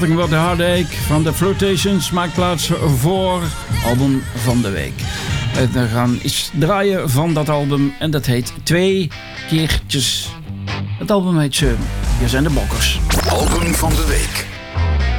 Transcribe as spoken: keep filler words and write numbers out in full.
Nothing But A Heartache van The Flotations maakt plaats voor album van de week. We gaan iets draaien van dat album en dat heet Twee Keertjes. Het album heet Hier zijn de Bokkers. Album van de week.